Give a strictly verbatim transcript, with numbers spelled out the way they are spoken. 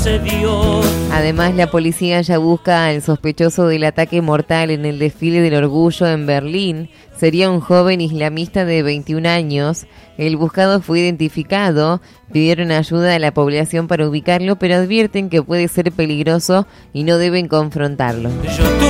sucedió. Además, la policía ya busca al sospechoso del ataque mortal en el desfile del orgullo en Berlín. Sería un joven islamista de veintiún años. El buscado fue identificado. Pidieron ayuda a la población para ubicarlo, pero advierten que puede ser peligroso y no deben confrontarlo. Yo